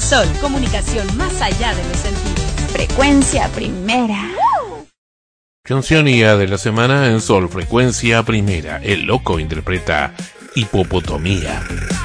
Sol, comunicación más allá de los sentidos. Frecuencia primera. Cancionía de la semana en Sol, frecuencia primera. El loco interpreta Hipopotomía.